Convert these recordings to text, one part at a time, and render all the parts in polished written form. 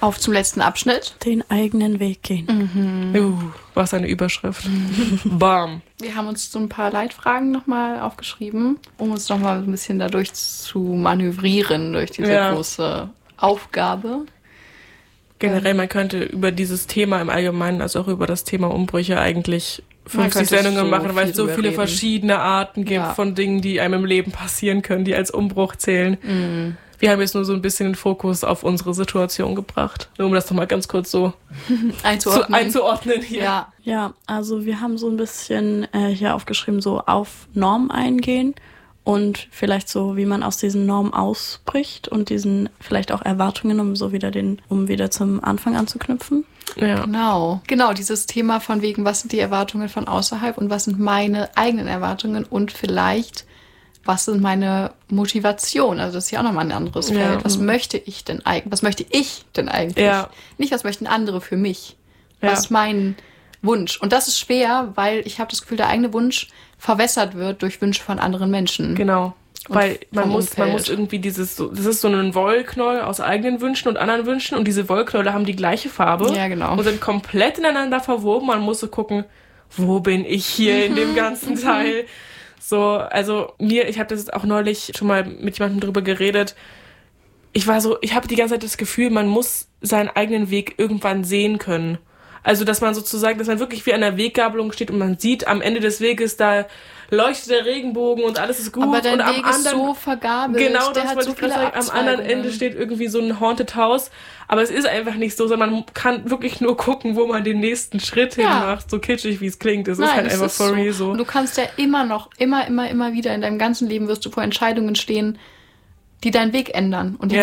Auf zum letzten Abschnitt. Den eigenen Weg gehen. Was eine Überschrift. Bam. Wir haben uns so ein paar Leitfragen nochmal aufgeschrieben, um uns nochmal ein bisschen dadurch zu manövrieren, durch diese große Aufgabe. Generell, man könnte über dieses Thema im Allgemeinen, also auch über das Thema Umbrüche eigentlich 50 Sendungen machen, weil es so viele verschiedene Arten gibt von Dingen, die einem im Leben passieren können, die als Umbruch zählen. Wir haben jetzt nur so ein bisschen den Fokus auf unsere Situation gebracht, nur um das nochmal ganz kurz so einzuordnen hier. Ja, also wir haben so ein bisschen hier aufgeschrieben, so auf Normen eingehen und vielleicht so, wie man aus diesen Normen ausbricht und diesen vielleicht auch Erwartungen, um wieder zum Anfang anzuknüpfen. Ja. Genau, dieses Thema von wegen, was sind die Erwartungen von außerhalb und was sind meine eigenen Erwartungen und vielleicht, was sind meine Motivationen? Also das ist ja auch nochmal ein anderes Feld. Was möchte ich denn eigentlich? Ja. Nicht, was möchten andere für mich? Was ist mein Wunsch? Und das ist schwer, weil ich habe das Gefühl, der eigene Wunsch verwässert wird durch Wünsche von anderen Menschen. Genau. Weil man muss irgendwie das ist so ein Wollknäuel aus eigenen Wünschen und anderen Wünschen und diese Wollknäule haben die gleiche Farbe und sind komplett ineinander verwoben. Man muss so gucken, wo bin ich hier in dem ganzen Teil? So, also ich habe das auch neulich schon mal mit jemandem drüber geredet. Ich habe die ganze Zeit das Gefühl, man muss seinen eigenen Weg irgendwann sehen können. Also, dass man wirklich wie an der Weggabelung steht und man sieht am Ende des Weges, da leuchtet der Regenbogen und alles ist gut. Aber dein und Weg ist so vergabelt. Genau, der das wollte ich gerade sagen. Am anderen Ende steht irgendwie so ein Haunted House. Aber es ist einfach nicht so, sondern man kann wirklich nur gucken, wo man den nächsten Schritt hin macht. So kitschig, wie es klingt. Es ist halt einfach for real so. Und du kannst ja immer wieder in deinem ganzen Leben wirst du vor Entscheidungen stehen, die deinen Weg ändern und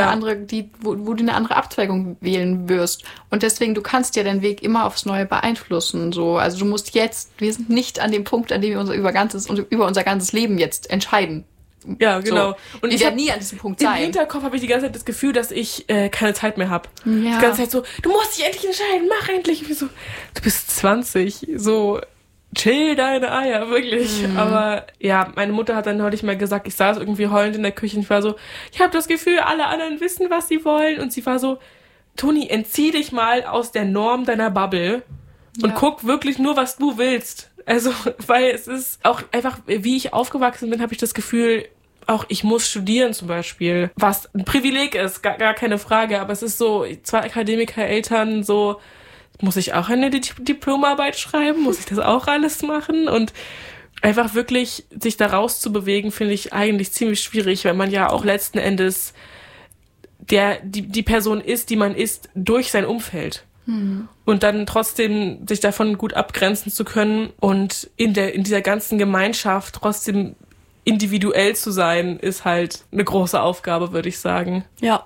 wo du eine andere Abzweigung wählen wirst. Und deswegen, du kannst ja deinen Weg immer aufs Neue beeinflussen. So. Also du musst wir sind nicht an dem Punkt, an dem wir über unser ganzes Leben jetzt entscheiden. Ja, genau. So. Und ich werde nie an diesem Punkt sein. Im Hinterkopf habe ich die ganze Zeit das Gefühl, dass ich keine Zeit mehr habe. Ja. Die ganze Zeit so, du musst dich endlich entscheiden, mach endlich. Ich so, du bist 20, so chill deine Eier, wirklich. Aber ja, meine Mutter hat dann neulich mal gesagt, ich saß irgendwie heulend in der Küche und ich war so, ich habe das Gefühl, alle anderen wissen, was sie wollen. Und sie war so, Toni, entzieh dich mal aus der Norm deiner Bubble und guck wirklich nur, was du willst. Also, weil es ist auch einfach, wie ich aufgewachsen bin, habe ich das Gefühl, auch ich muss studieren zum Beispiel, was ein Privileg ist, gar keine Frage. Aber es ist so, 2 Akademiker-Eltern, so, muss ich auch eine Diplomarbeit schreiben? Muss ich das auch alles machen? Und einfach wirklich sich da rauszubewegen, finde ich eigentlich ziemlich schwierig, weil man ja auch letzten Endes die Person ist, die man ist, durch sein Umfeld. Und dann trotzdem sich davon gut abgrenzen zu können und in dieser ganzen Gemeinschaft trotzdem individuell zu sein, ist halt eine große Aufgabe, würde ich sagen. Ja.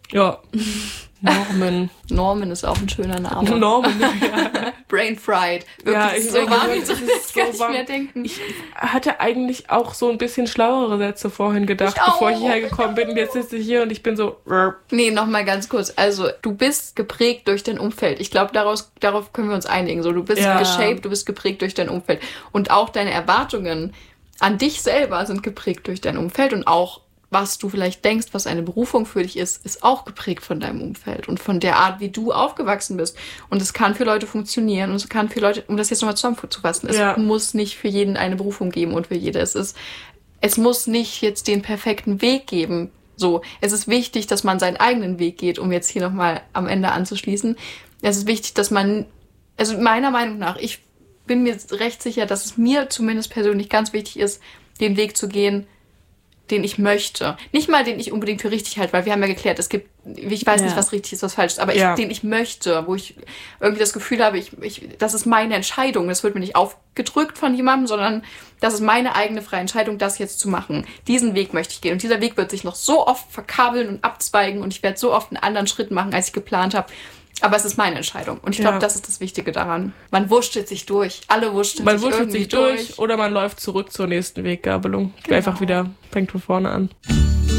Norman. Norman ist auch ein schöner Name. Norman, ja. Brain fried. Wirklich so warm, wie so gar nicht mehr denken. Ich hatte eigentlich auch so ein bisschen schlauere Sätze vorhin gedacht, bevor ich hierher gekommen bin. Und jetzt sitze ich hier und ich bin so... Nee, nochmal ganz kurz. Also, du bist geprägt durch dein Umfeld. Ich glaube, darauf können wir uns einigen. So, du bist geshaped, du bist geprägt durch dein Umfeld. Und auch deine Erwartungen an dich selber sind geprägt durch dein Umfeld und auch was du vielleicht denkst, was eine Berufung für dich ist auch geprägt von deinem Umfeld und von der Art, wie du aufgewachsen bist. Und es kann für Leute funktionieren und es kann für Leute, um das jetzt nochmal zusammenzufassen, es muss nicht für jeden eine Berufung geben und für jede. Es muss nicht jetzt den perfekten Weg geben. So, es ist wichtig, dass man seinen eigenen Weg geht, um jetzt hier nochmal am Ende anzuschließen. Es ist wichtig, dass man, also meiner Meinung nach, ich bin mir recht sicher, dass es mir zumindest persönlich ganz wichtig ist, den Weg zu gehen, den ich möchte. Nicht mal, den ich unbedingt für richtig halte, weil wir haben ja geklärt, es gibt, ich weiß nicht, was richtig ist, was falsch ist, aber den ich möchte, wo ich irgendwie das Gefühl habe, das ist meine Entscheidung, das wird mir nicht aufgedrückt von jemandem, sondern das ist meine eigene freie Entscheidung, das jetzt zu machen. Diesen Weg möchte ich gehen und dieser Weg wird sich noch so oft verkabeln und abzweigen und ich werde so oft einen anderen Schritt machen, als ich geplant habe. Aber es ist meine Entscheidung. Und ich glaube, das ist das Wichtige daran. Man wurschtelt sich durch. Alle wursteln sich irgendwie durch. Man wurschtelt sich durch oder man läuft zurück zur nächsten Weggabelung. Genau. Einfach wieder fängt von vorne an.